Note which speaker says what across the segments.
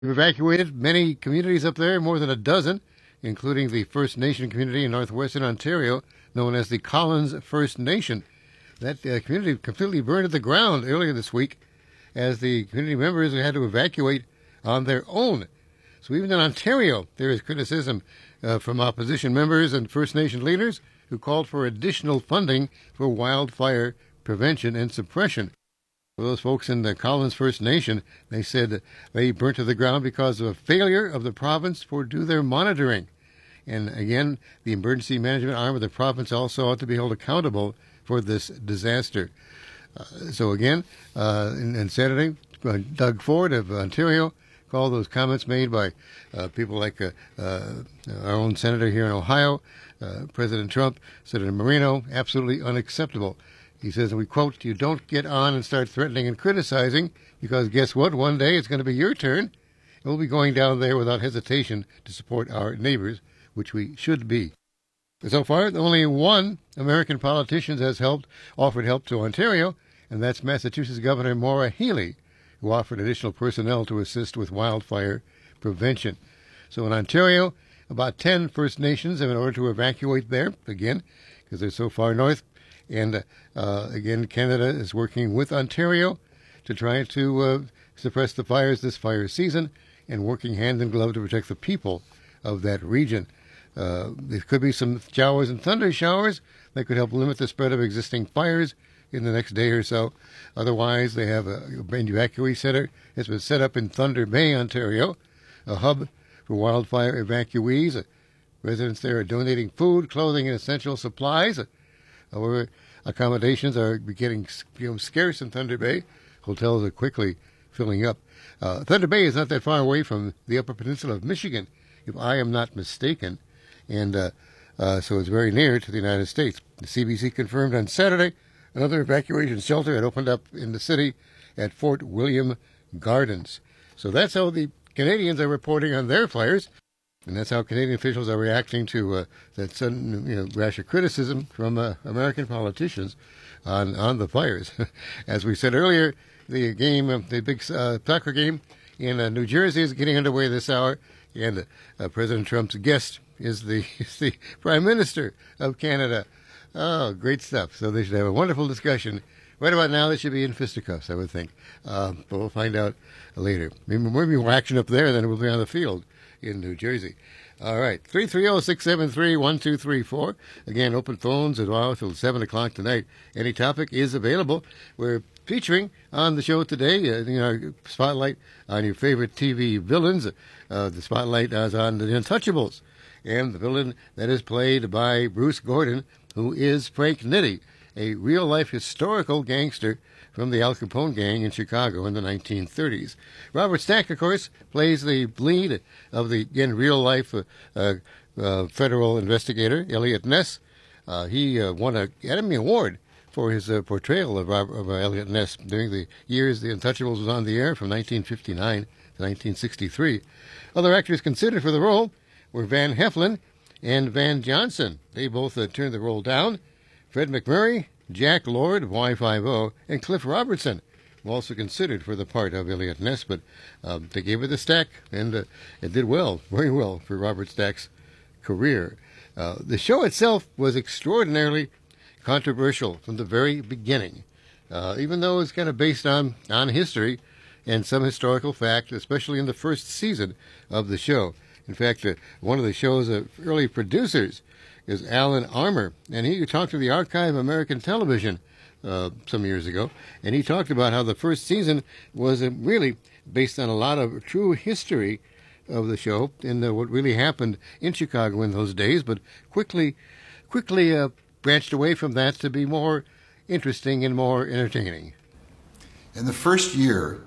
Speaker 1: We've evacuated many communities up there, more than a dozen, including the First Nation community in northwestern Ontario, known as the Collins First Nation. That community completely burned to the ground earlier this week as the community members had to evacuate on their own. So even in Ontario, there is criticism from opposition members and First Nation leaders who called for additional funding for wildfire prevention and suppression. For those folks in the Collins First Nation, they said they burnt to the ground because of a failure of the province to do their monitoring. And again, the emergency management arm of the province also ought to be held accountable for this disaster. So again, on Saturday, Doug Ford of Ontario called those comments made by people like our own senator here in Ohio, President Trump, Senator Marino, absolutely unacceptable. He says, and we quote, "You don't get on and start threatening and criticizing, because guess what? One day it's going to be your turn. We'll be going down there without hesitation to support our neighbors," which we should be. So far, only one American politician has offered help to Ontario, and that's Massachusetts Governor Maura Healey, who offered additional personnel to assist with wildfire prevention. So in Ontario, about 10 First Nations have been ordered to evacuate there, again, because they're so far north. And again, Canada is working with Ontario to try to suppress the fires this fire season and working hand in glove to protect the people of that region. There could be some showers and thunder showers that could help limit the spread of existing fires in the next day or so. Otherwise, they have a brand new evacuee center that's been set up in Thunder Bay, Ontario, a hub for wildfire evacuees. Residents there are donating food, clothing, and essential supplies. However, accommodations are getting scarce in Thunder Bay. Hotels are quickly filling up. Thunder Bay is not that far away from the Upper Peninsula of Michigan, if I am not mistaken, and so it's very near to the United States. The CBC confirmed on Saturday another evacuation shelter had opened up in the city at Fort William Gardens. So that's how the Canadians are reporting on their fires. And that's how Canadian officials are reacting to that sudden, rash of criticism from American politicians on the fires. As we said earlier, the big soccer game in New Jersey is getting underway this hour, and President Trump's guest is the Prime Minister of Canada. Oh, great stuff! So they should have a wonderful discussion. Right about now, they should be in fisticuffs, I would think. But we'll find out later. Maybe more action up there than it will be on the field in New Jersey. All right, 330-673-1234. Again, open phones as well till 7 o'clock tonight. Any topic is available. We're featuring on the show today, our spotlight on your favorite TV villains. The spotlight is on The Untouchables, and the villain that is played by Bruce Gordon, who is Frank Nitti, a real-life historical gangster from the Al Capone gang in Chicago in the 1930s. Robert Stack, of course, plays the lead of the, again, real-life federal investigator, Eliot Ness. He won an Academy Award for his portrayal of Eliot Ness during the years The Untouchables was on the air from 1959 to 1963. Other actors considered for the role were Van Heflin and Van Johnson. They both turned the role down. Fred McMurray, Jack Lord of Y50, and Cliff Robertson were also considered for the part of Eliot Ness, but they gave it to Stack, and it did well, very well, for Robert Stack's career. The show itself was extraordinarily controversial from the very beginning, even though it's kind of based on history and some historical fact, especially in the first season of the show. In fact, one of the show's early producers is Alan Armour, and he talked to the Archive of American Television some years ago, and he talked about how the first season was really based on a lot of true history of the show and what really happened in Chicago in those days, but quickly branched away from that to be more interesting and more entertaining.
Speaker 2: In the first year,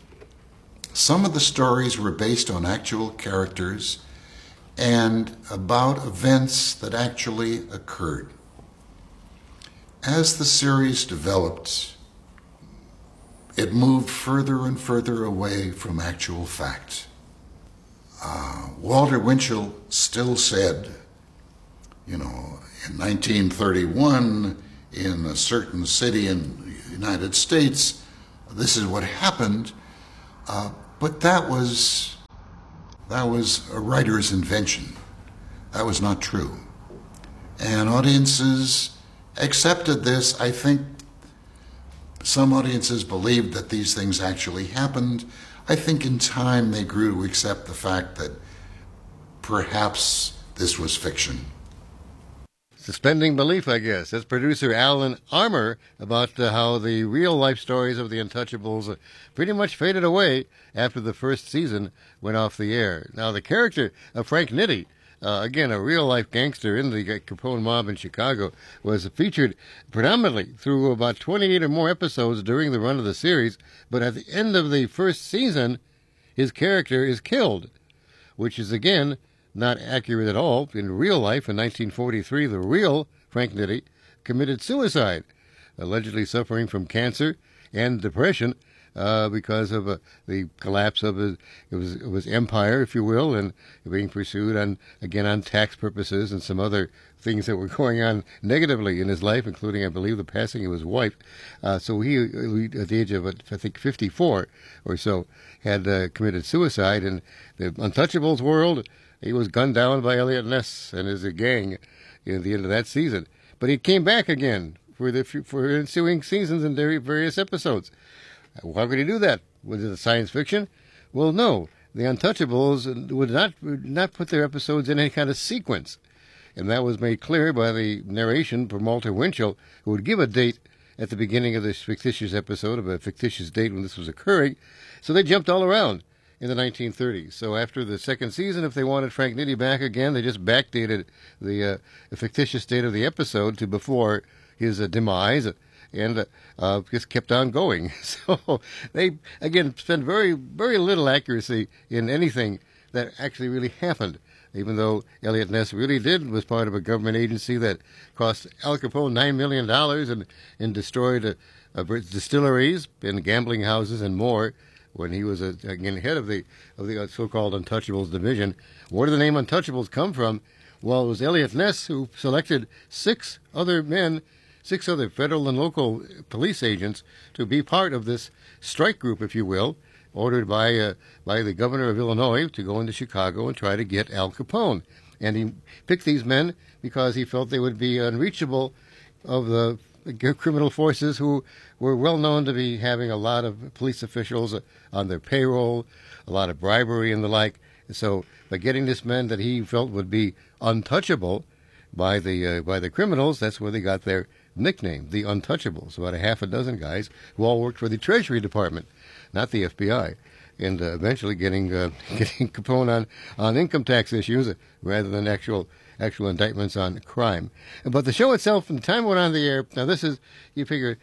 Speaker 2: some of the stories were based on actual characters and about events that actually occurred. As the series developed, it moved further and further away from actual fact. Walter Winchell still said, in 1931, in a certain city in the United States, this is what happened, but that was that was a writer's invention. That was not true. And audiences accepted this. I think some audiences believed that these things actually happened. I think in time they grew to accept the fact that perhaps this was fiction.
Speaker 1: Suspending belief, I guess. That's producer Alan Armour about how the real-life stories of the Untouchables pretty much faded away after the first season went off the air. Now, the character of Frank Nitti, again, a real-life gangster in the Capone mob in Chicago, was featured predominantly through about 28 or more episodes during the run of the series, but at the end of the first season, his character is killed, which is, again, not accurate at all. In real life, in 1943, the real Frank Nitti committed suicide, allegedly suffering from cancer and depression because of the collapse of his empire, if you will, and being pursued on tax purposes and some other things that were going on negatively in his life, including, I believe, the passing of his wife. So he, at the age of, I think, 54 or so, had committed suicide. In the Untouchables world, he was gunned down by Eliot Ness and his gang at the end of that season. But he came back again for ensuing seasons and various episodes. How could he do that? Was it science fiction? Well, no. The Untouchables would not put their episodes in any kind of sequence. And that was made clear by the narration from Walter Winchell, who would give a date at the beginning of this fictitious episode, of a fictitious date when this was occurring. So they jumped all around in the 1930s. So after the second season, if they wanted Frank Nitti back again, they just backdated the fictitious date of the episode to before his demise, and just kept on going. So they, again, spent very, very little accuracy in anything that actually really happened, even though Eliot Ness really was part of a government agency that cost Al Capone $9 million and destroyed distilleries and gambling houses and more, when he was, again, head of the so-called Untouchables division. Where did the name Untouchables come from? Well, it was Eliot Ness who selected six other federal and local police agents to be part of this strike group, if you will, ordered by the governor of Illinois to go into Chicago and try to get Al Capone. And he picked these men because he felt they would be unreachable of the criminal forces, who were well known to be having a lot of police officials on their payroll, a lot of bribery and the like. So by getting this men that he felt would be untouchable by the criminals, that's where they got their nickname, the Untouchables. About a half a dozen guys who all worked for the Treasury Department, not the FBI, and eventually getting Capone on income tax issues rather than actual indictments on crime. But the show itself, from the time it went on the air, now this is, you figure,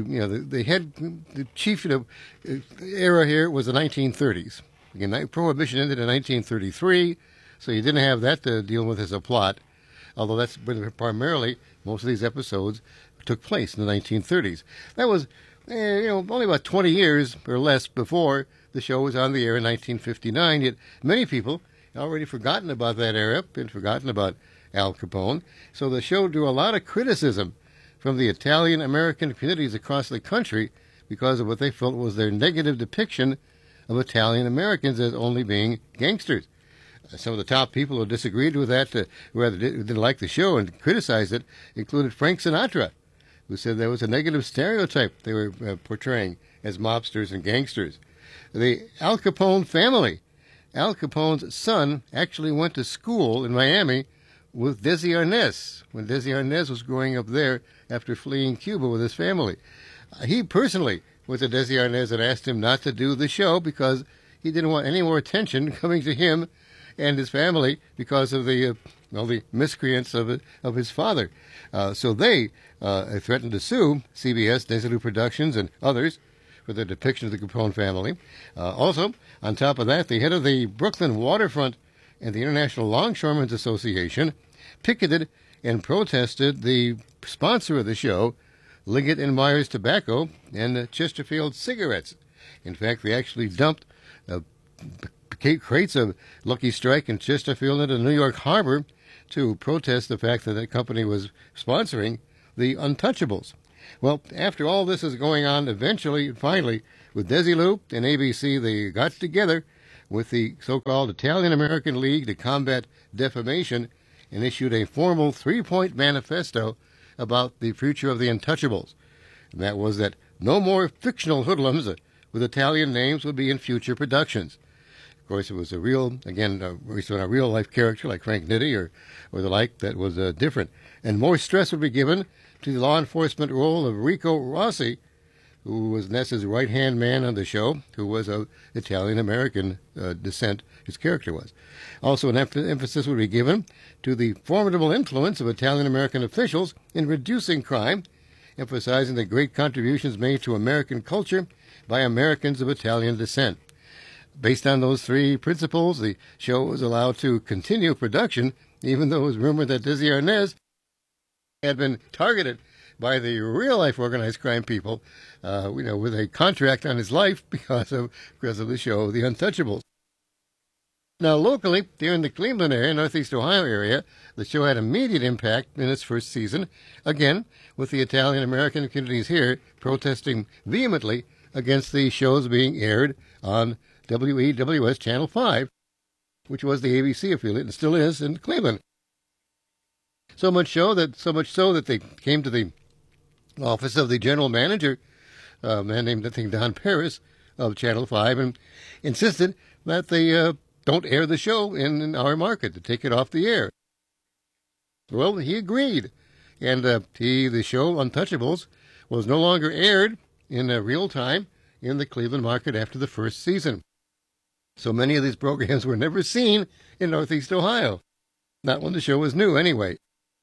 Speaker 1: the chief era here was the 1930s. Again, Prohibition ended in 1933, so you didn't have that to deal with as a plot, although that's primarily, most of these episodes took place in the 1930s. That was, only about 20 years or less before the show was on the air in 1959, yet many people already forgotten about that era, been forgotten about Al Capone. So the show drew a lot of criticism from the Italian-American communities across the country because of what they felt was their negative depiction of Italian-Americans as only being gangsters. Some of the top people who disagreed with that, who didn't like the show and criticized it, included Frank Sinatra, who said there was a negative stereotype they were portraying as mobsters and gangsters. The Al Capone family, Al Capone's son, actually went to school in Miami with Desi Arnaz, when Desi Arnaz was growing up there after fleeing Cuba with his family. He personally went to Desi Arnaz and asked him not to do the show because he didn't want any more attention coming to him and his family because of the miscreants of his father. So they threatened to sue CBS, Desilu Productions, and others for the depiction of the Capone family. Also, on top of that, the head of the Brooklyn Waterfront and the International Longshoremen's Association picketed and protested the sponsor of the show, Liggett and Myers Tobacco and Chesterfield Cigarettes. In fact, they actually dumped crates of Lucky Strike and Chesterfield into New York Harbor to protest the fact that company was sponsoring the Untouchables. Well, after all this is going on, finally, with Desilu and ABC, they got together with the so-called Italian-American League to Combat Defamation and issued a formal 3-point manifesto about the future of the Untouchables. And that was that no more fictional hoodlums with Italian names would be in future productions. Of course, it was a real, again, based on a real-life character like Frank Nitti or the like that was different. And more stress would be given to the law enforcement role of Rico Rossi, who was Ness's right-hand man on the show, who was of Italian-American descent, his character was. Also, an emphasis would be given to the formidable influence of Italian-American officials in reducing crime, emphasizing the great contributions made to American culture by Americans of Italian descent. Based on those 3 principles, the show was allowed to continue production, even though it was rumored that Desi Arnaz had been targeted by the real-life organized crime people, with a contract on his life because of the show The Untouchables. Now, locally, here in the Cleveland area, Northeast Ohio area, the show had immediate impact in its first season, again, with the Italian-American communities here protesting vehemently against the shows being aired on WEWS Channel 5, which was the ABC affiliate and still is in Cleveland. So much so that they came to the office of the general manager, a man named, I think, Don Paris of Channel 5, and insisted that they don't air the show in our market, to take it off the air. Well, he agreed, and the show Untouchables was no longer aired in real time in the Cleveland market after the first season. So many of these programs were never seen in Northeast Ohio, not when the show was new anyway.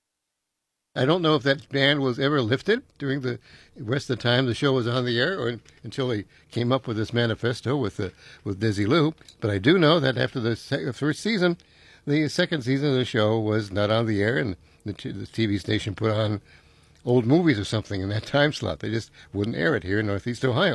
Speaker 1: I don't know if that ban was ever lifted during the rest of the time the show was on the air, or until they came up with this manifesto with Desilu. But I do know that after the first season, the second season of the show was not on the air, and the TV station put on old movies or something in that time slot. They just wouldn't air it here in Northeast Ohio.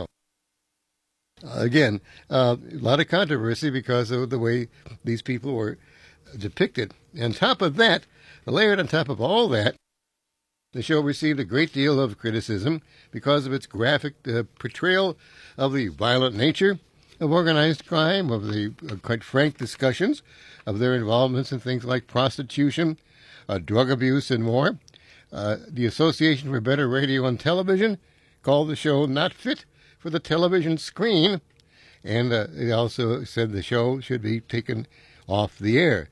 Speaker 1: Again, a lot of controversy because of the way these people were depicted. And on top of that, layered on top of all that, the show received a great deal of criticism because of its graphic portrayal of the violent nature of organized crime, of the quite frank discussions of their involvements in things like prostitution, drug abuse, and more. The Association for Better Radio and Television called the show not fit for the television screen, and they also said the show should be taken off the air.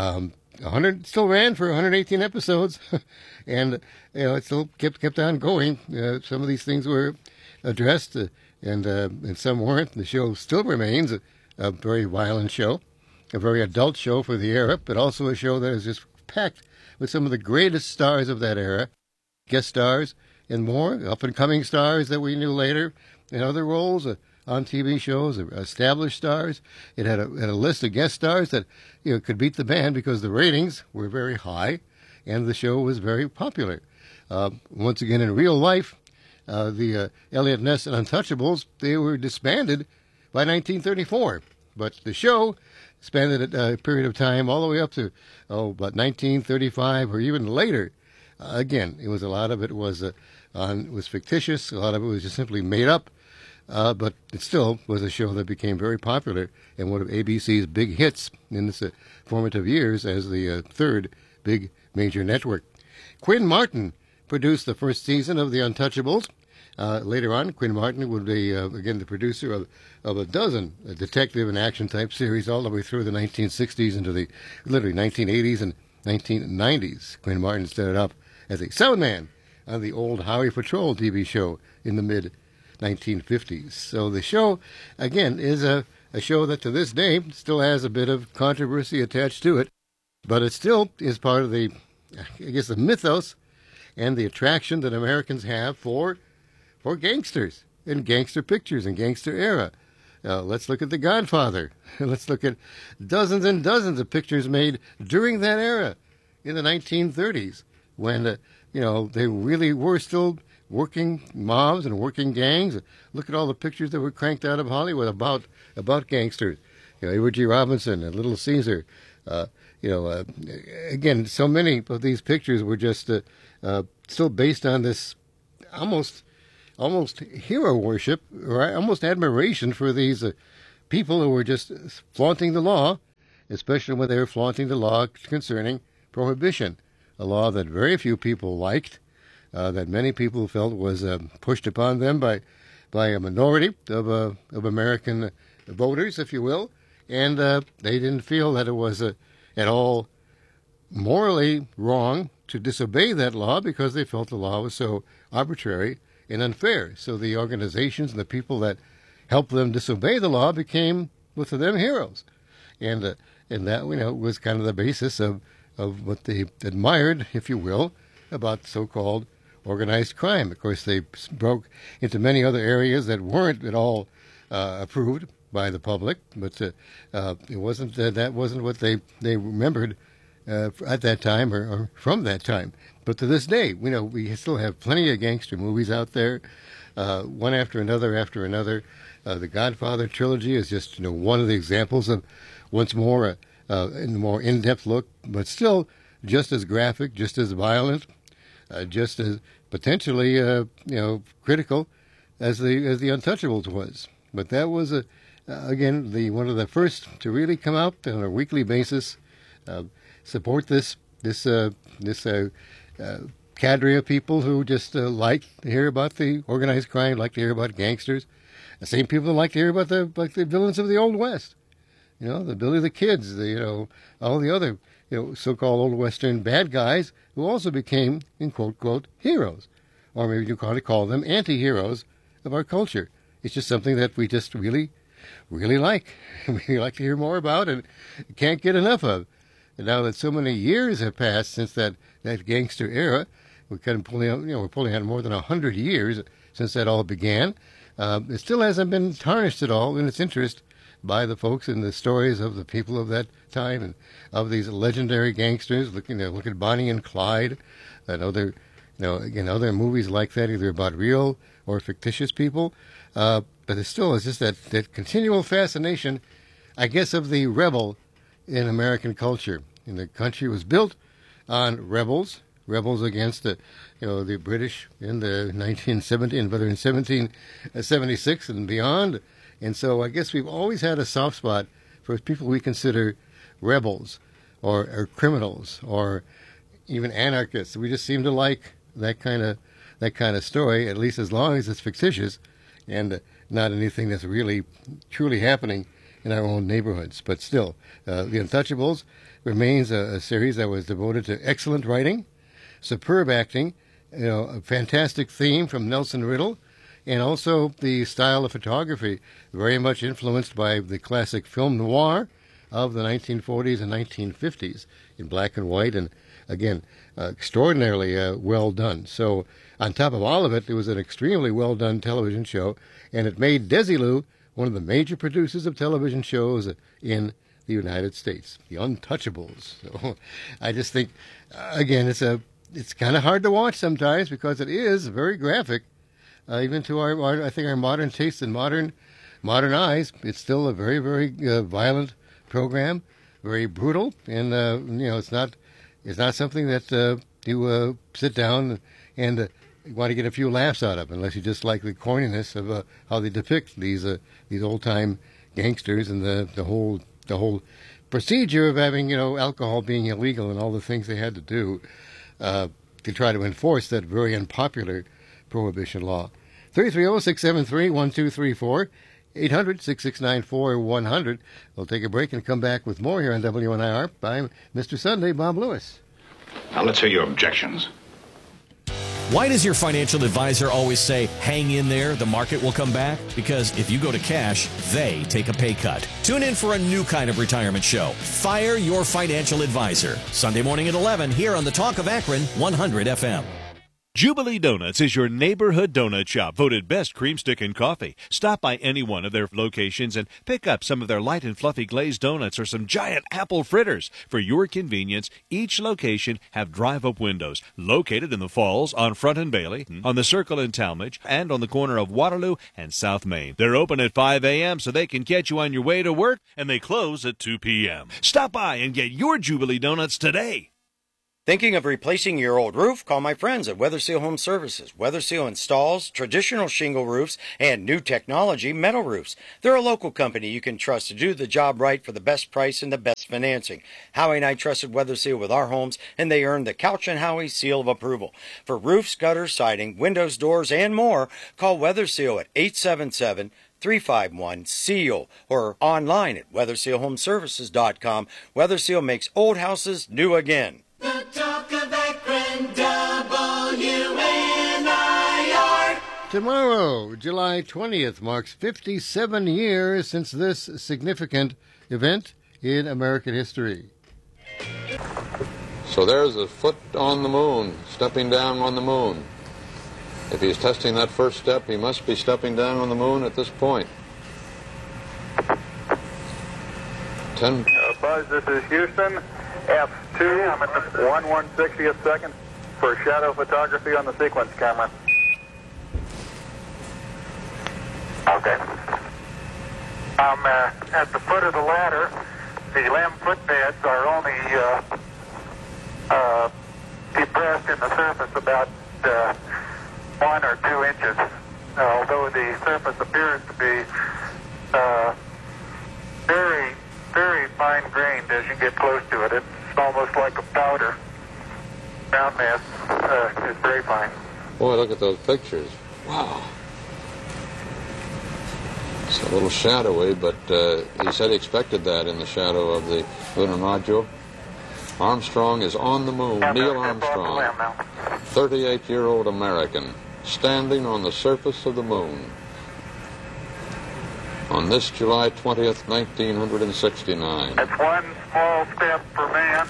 Speaker 1: 100 still ran for 118 episodes, and it still kept on going. Some of these things were addressed, and some weren't. The show still remains a very violent show, a very adult show for the era, but also a show that is just packed with some of the greatest stars of that era, guest stars and more, up-and-coming stars that we knew later in other roles on TV shows, established stars. It had a list of guest stars that could beat the band because the ratings were very high, and the show was very popular. Once again, in real life, the Eliot Ness and Untouchables, they were disbanded by 1934, but the show spanned a period of time all the way up to about 1935 or even later. Again, a lot of it was fictitious. A lot of it was just simply made up. But it still was a show that became very popular and one of ABC's big hits in its formative years as the third big major network. Quinn Martin produced the first season of The Untouchables. Later on, Quinn Martin would be, again, the producer of a dozen detective and action-type series all the way through the 1960s into the literally 1980s and 1990s. Quinn Martin started up as a sound man on the old Highway Patrol TV show in the mid-1950s. So the show, again, is a show that to this day still has a bit of controversy attached to it, but it still is part of the mythos and the attraction that Americans have for gangsters and gangster pictures and gangster era. Let's look at The Godfather. Let's look at dozens and dozens of pictures made during that era in the 1930s when, they really were still working mobs and working gangs. Look at all the pictures that were cranked out of Hollywood about gangsters. Edward G. Robinson and Little Caesar. Again, so many of these pictures were just still based on this almost hero worship or almost admiration for these people who were just flaunting the law, especially when they were flaunting the law concerning prohibition, a law that very few people liked, that many people felt was pushed upon them by a minority of American voters, if you will, and they didn't feel that it was at all morally wrong to disobey that law because they felt the law was so arbitrary and unfair. So the organizations and the people that helped them disobey the law became, well, to them, heroes, and that was kind of the basis of what they admired, if you will, about so-called organized crime. Of course, they broke into many other areas that weren't at all approved by the public, but it wasn't that wasn't what they remembered at that time or from that time. But to this day, we still have plenty of gangster movies out there, one after another after another. The Godfather trilogy is just one of the examples of, once more, a more in-depth look, but still just as graphic, just as violent, just as potentially critical as the Untouchables was. But that was again one of the first to really come out on a weekly basis, support this cadre of people who just like to hear about the organized crime, like to hear about gangsters. The same people that like to hear about the villains of the Old West, the Billy the Kids, all the other so-called Old Western bad guys who also became, in quote, heroes, or maybe you call them anti-heroes of our culture. It's just something that we just really, really like. We like to hear more about and can't get enough of. And now that so many years have passed since that gangster era, we're pulling out more than 100 years since that all began. It still hasn't been tarnished at all in its interest by the folks in the stories of the people of that time and of these legendary gangsters. Look at Bonnie and Clyde, and other movies like that, either about real or fictitious people. But it still is just that continual fascination, I guess, of the rebel in American culture. And the country was built on rebels against the British in the 1970 and whether in 1776 and beyond. And so I guess we've always had a soft spot for people we consider rebels or criminals or even anarchists. We just seem to like that kind of story, at least as long as it's fictitious and not anything that's really truly happening in our own neighborhoods. But still, The Untouchables remains a series that was devoted to excellent writing, superb acting, a fantastic theme from Nelson Riddle, and also the style of photography, very much influenced by the classic film noir of the 1940s and 1950s in black and white, and again, extraordinarily well done. So on top of all of it, it was an extremely well done television show, and it made Desilu one of the major producers of television shows in the United States, The Untouchables. So I just think, again, it's kind of hard to watch sometimes because it is very graphic. Even to our modern tastes and modern eyes, it's still a very, very violent program, very brutal, and it's not something that you sit down and want to get a few laughs out of, unless you just like the corniness of how they depict these old time gangsters and the whole procedure of having alcohol being illegal and all the things they had to do to try to enforce that very unpopular prohibition law. 330-673-1234, 800-6694-100. We'll take a break and come back with more here on WNIR. I'm Mr. Sunday, Bob Lewis.
Speaker 3: Now let's hear your objections.
Speaker 4: Why does your financial advisor always say, hang in there, the market will come back? Because if you go to cash, they take a pay cut. Tune in for a new kind of retirement show, Fire Your Financial Advisor, Sunday morning at 11 here on the Talk of Akron 100 FM.
Speaker 5: Jubilee Donuts is your neighborhood donut shop, voted best cream stick and coffee. Stop by any one of their locations and pick up some of their light and fluffy glazed donuts or some giant apple fritters. For your convenience, each location have drive-up windows located in the Falls, on Front and Bailey, on the Circle in Talmadge, and on the corner of Waterloo and South Main. They're open at 5 a.m. so they can catch you on your way to work, and they close at 2 p.m. Stop by and get your Jubilee Donuts today.
Speaker 6: Thinking of replacing your old roof? Call my friends at Weather Seal Home Services. Weather Seal installs traditional shingle roofs and new technology metal roofs. They're a local company you can trust to do the job right for the best price and the best financing. Howie and I trusted Weather Seal with our homes, and they earned the Couch and Howie seal of approval. For roofs, gutters, siding, windows, doors, and more, call Weather Seal at 877-351-SEAL or online at WeatherSealHomeservices.com. Weather Seal makes old houses new again.
Speaker 7: The talk of Akron, WNIR.
Speaker 1: Tomorrow, July 20th, marks 57 years since this significant event in American history.
Speaker 8: So there's a foot on the moon, stepping down on the moon. If he's testing that first step, he must be stepping down on the moon at this point. 10.
Speaker 9: Buzz, this is Houston. F2, I'm at the 1/160th second for shadow photography on the sequence camera. Okay. I'm at the foot of the ladder. The limb footbeds are only depressed in the surface about 1 or 2 inches, although the surface appears to be very, very fine-grained as you get close to it. It's almost like a powder. Ground mass is very fine.
Speaker 8: Boy, look at those pictures. Wow. It's a little shadowy, but he said he expected that in the shadow of the lunar module. Armstrong is on the moon. Neil Armstrong, 38-year-old American, standing on the surface of the moon on this July 20th, 1969.
Speaker 9: That's one small step for man,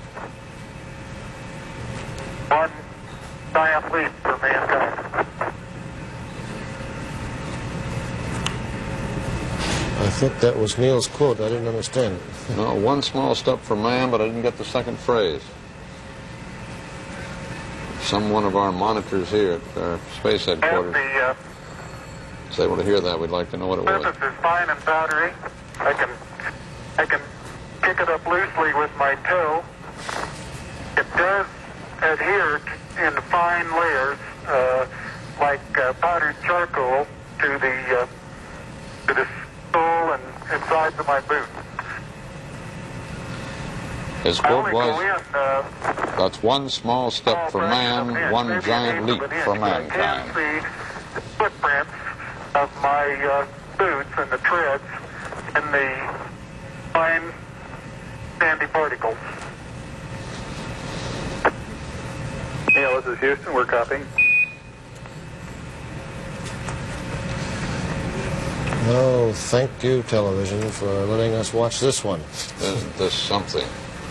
Speaker 9: one giant leap for mankind.
Speaker 10: I think that was Neil's quote. I didn't understand it.
Speaker 8: No, one small step for man, but I didn't get the second phrase. One of our monitors here at our space headquarters is able to hear that. We'd like to know what it was.
Speaker 9: Surface is fine and powdery. I can pick it up loosely with my toe. It does adhere in fine layers, like powdered charcoal, to the sole and sides of my boot.
Speaker 8: His quote was, "That's one small step for man, one giant leap for mankind."
Speaker 9: I can see the footprints of my boots and the treads and the fine sandy particles. Neil, this is Houston. We're copying.
Speaker 10: Oh, thank you, television, for letting us watch this one.
Speaker 8: Isn't this something?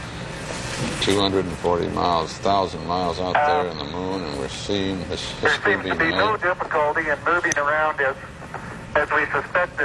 Speaker 8: 240 miles, 1,000 miles out there in the moon, and we're seeing this history
Speaker 9: There seems
Speaker 8: being
Speaker 9: to be no
Speaker 8: made.
Speaker 9: difficulty in moving around as we suspected.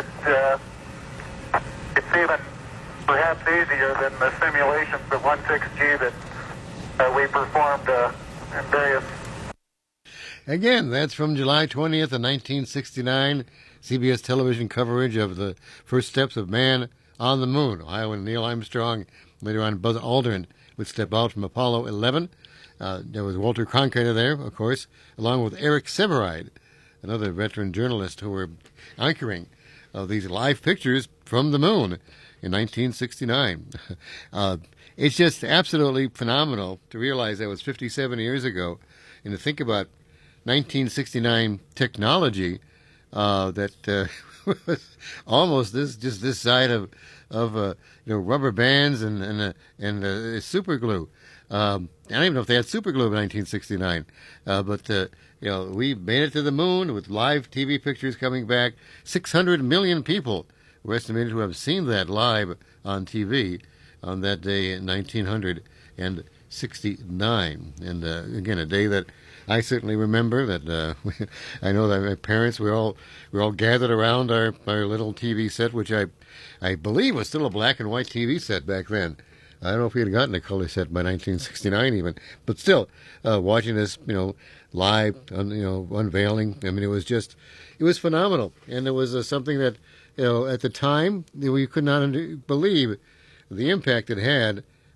Speaker 9: It's even perhaps easier than the simulations of 16G that we performed in various.
Speaker 1: Again, that's from July 20th of 1969, CBS television coverage of the first steps of man on the moon. When Neil Armstrong, later on Buzz Aldrin, would step out from Apollo 11. There was Walter Cronkite there, of course, along with Eric Sevareid, another veteran journalist who were anchoring these live pictures from the moon in 1969. It's just absolutely phenomenal to realize that was 57 years ago, and to think about 1969 technology that was almost this side of rubber bands and super glue. I don't even know if they had super glue in 1969, but we made it to the moon with live TV pictures coming back. 600 million people were estimated to have seen that live on TV on that day in 1969. And again, a day that I certainly remember. That I know that my parents were all gathered around our little TV set, which I believe was still a black and white TV set back then. I don't know if we had gotten a color set by 1969 even, but still watching this live unveiling. I mean, it was phenomenal, and it was something that at the time we could not believe the impact it had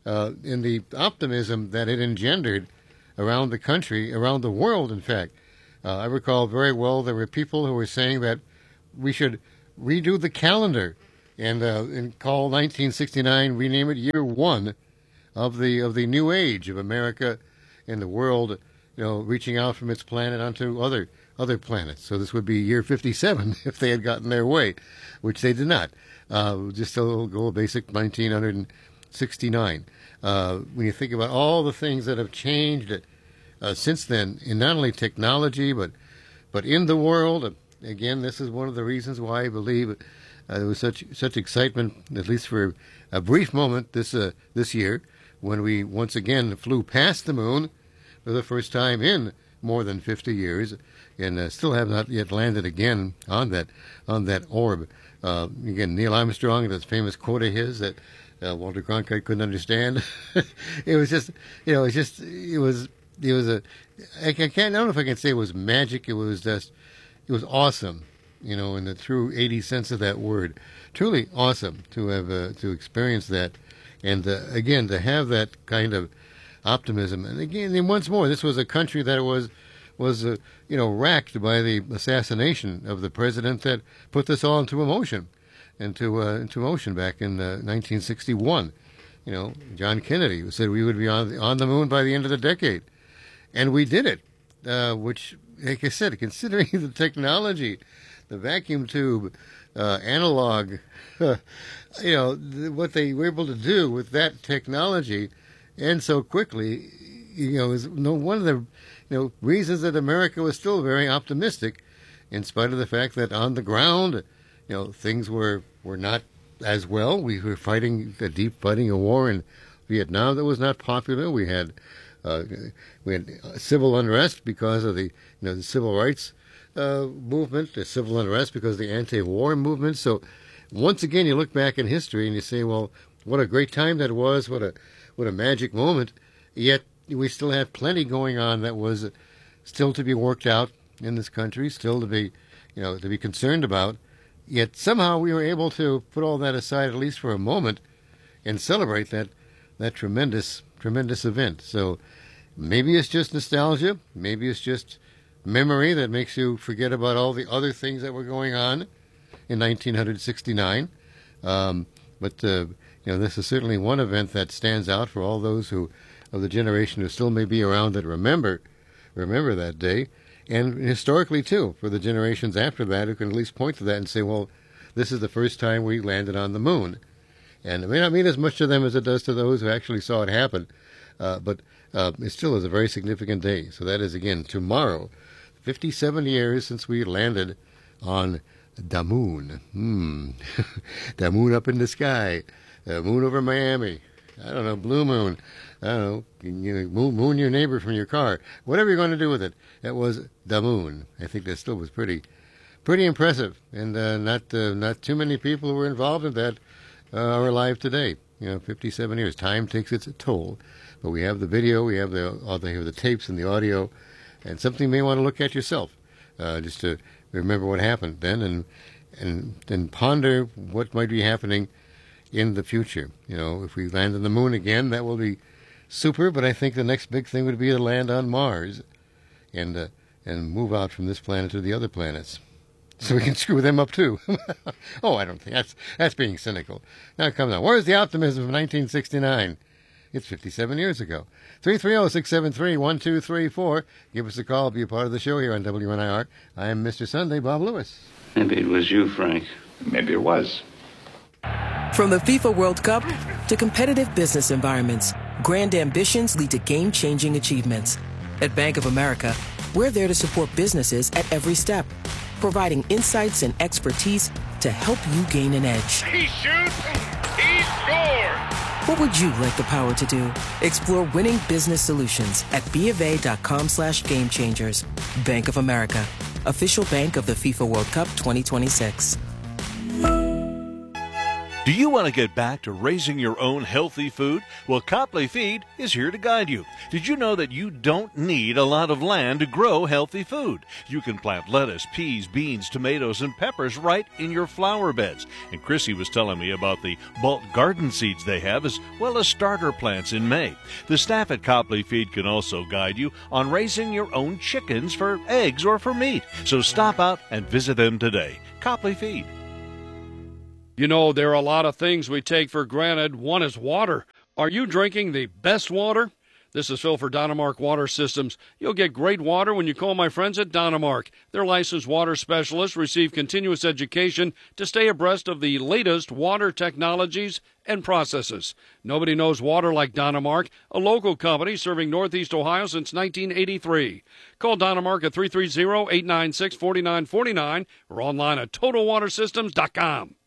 Speaker 1: in the optimism that it engendered around the country, around the world, in fact. I recall very well there were people who were saying that we should redo the calendar and call 1969, rename it Year 1 of the new age of America and the world, reaching out from its planet onto other planets. So this would be year 57 if they had gotten their way, which they did not. Just a little basic 1969. When you think about all the things that have changed since then, in not only technology but in the world, again, this is one of the reasons why I believe there was such excitement, at least for a brief moment this year, when we once again flew past the moon for the first time in more than 50 years, and still have not yet landed again on that orb. Again, Neil Armstrong, that famous quote of his that Walter Cronkite couldn't understand. It was just, it was a, I don't know if I can say it was magic. It was awesome, in the true 80 sense of that word. Truly awesome to have to experience that, and again to have that kind of optimism. And again, and once more, this was a country that was racked by the assassination of the president that put this all into motion back in 1961. John Kennedy said we would be on the moon by the end of the decade, and we did it. Which, like I said, considering the technology, the vacuum tube, analog, what they were able to do with that technology, and so quickly, is one of the reasons that America was still very optimistic, in spite of the fact that on the ground, things were not as well. We were fighting a war in Vietnam that was not popular. We had civil unrest because of the civil rights movement, the civil unrest because of the anti-war movement. So once again, you look back in history and you say, well, what a great time that was, what a magic moment. Yet we still had plenty going on that was still to be worked out in this country, still to be concerned about. Yet somehow we were able to put all that aside, at least for a moment, and celebrate that tremendous event. So maybe it's just nostalgia, maybe it's just memory that makes you forget about all the other things that were going on in 1969. But this is certainly one event that stands out for all those of the generation who still may be around that remember that day, and historically too, for the generations after that who can at least point to that and say, well, this is the first time we landed on the moon. And it may not mean as much to them as it does to those who actually saw it happen, but it still is a very significant day. So that is, again, tomorrow, 57 years since we landed on the moon. The moon up in the sky, the moon over Miami. I don't know, blue moon. I don't know, moon your neighbor from your car. Whatever you're going to do with it, that was the moon. I think that still was pretty impressive, and not too many people who were involved in that are alive today. 57 years. Time takes its toll, but we have the video, we have the tapes and the audio, and something you may want to look at yourself, just to remember what happened then, and ponder what might be happening in the future. If we land on the moon again, that will be super, but I think the next big thing would be to land on Mars and move out from this planet to the other planets, so we can screw them up too. Oh, I don't think that's being cynical. Now, come on, where's the optimism of 1969? It's 57 years ago. 330-673-1234. Give us a call. Be a part of the show here on WNIR. I am Mr. Sunday, Bob Lewis.
Speaker 3: Maybe it was you, Frank. Maybe it was.
Speaker 11: From the FIFA World Cup to competitive business environments, grand ambitions lead to game-changing achievements. At Bank of America, we're there to support businesses at every step, providing insights and expertise to help you gain an edge.
Speaker 7: He shoots, he scores!
Speaker 11: What would you like the power to do? Explore winning business solutions at BofA.com/gamechangers. Bank of America, official bank of the FIFA World Cup 2026.
Speaker 5: Do you want to get back to raising your own healthy food? Well, Copley Feed is here to guide you. Did you know that you don't need a lot of land to grow healthy food? You can plant lettuce, peas, beans, tomatoes, and peppers right in your flower beds. And Chrissy was telling me about the bulk garden seeds they have, as well as starter plants in May. The staff at Copley Feed can also guide you on raising your own chickens for eggs or for meat. So stop out and visit them today. Copley Feed.
Speaker 12: You know, there are a lot of things we take for granted. One is water. Are you drinking the best water? This is Phil for Dynamark Water Systems. You'll get great water when you call my friends at Dynamark. Their licensed water specialists receive continuous education to stay abreast of the latest water technologies and processes. Nobody knows water like Dynamark, a local company serving Northeast Ohio since 1983. Call Dynamark at 330-896-4949 or online at TotalWaterSystems.com.